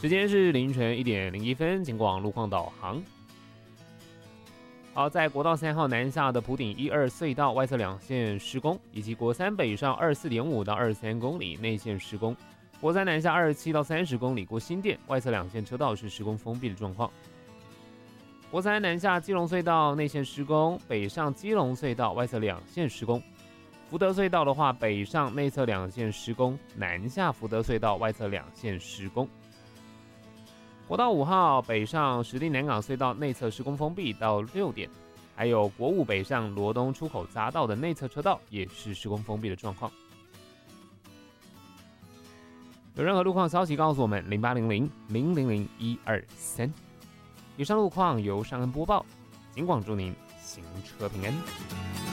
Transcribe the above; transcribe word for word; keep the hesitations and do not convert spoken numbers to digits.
时间是凌晨一点零一分，警广路况导航。好，在国道三号南下的埔顶一二隧道外侧两线施工，以及国三北上二四点五到二三公里内线施工。国三南下二十七到三十公里过新店外侧两线车道是施工封闭的状况。国三南下基隆隧道内线施工，北上基隆隧道外侧两线施工。福德隧道的话，北上内侧两线施工，南下福德隧道外侧两线施工。国道五号北上石碇南港隧道内侧施工封闭到六点，还有国五北上罗东出口匝道的内侧车道也是施工封闭的状况。有任何路况消息告诉我们零八零零零零零一二三。以上路况由尚恩播报，警广祝您行车平安。